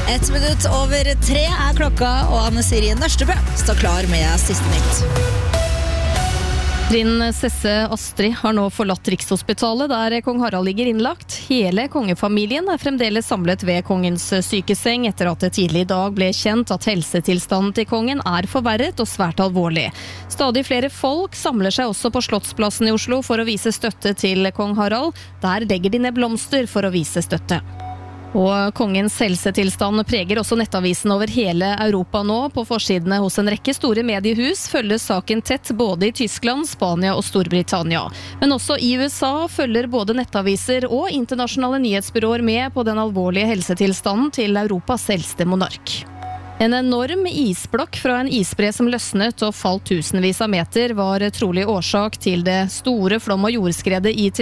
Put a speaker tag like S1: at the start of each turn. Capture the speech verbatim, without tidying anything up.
S1: Ett minutt over tre er klokka, og Anne Siri Nørstebø står klar med siste nytt.
S2: Prinsesse Astrid har nå forlatt Rikshospitalet, der kong Harald ligger innlagt. Hele kongefamilien er fremdeles samlet ved kongens sykeseng, etter at det tidlig i dag ble kjent at helsetilstanden til kongen er forverret og svært alvorlig. Stadig flere folk samler seg også på Slottsplassen i Oslo for å vise støtte til kong Harald. Der legger de ned blomster for å vise støtte. Og kongens helsetilstand preger også nettavisen over hele Europa nå. På forsidene hos en rekke store mediehus følges saken tett både i Tyskland, Spania og Storbritannia. Men også i U S A følger både nettaviser og internasjonale nyhetsbyråer med på den alvorlige helsetilstanden til Europas eldste monark. En enorm isblokk fra en isbre som løsnet og falt tusenvis av meter var trolig årsak til det store flom- og jordskredet i Tibet.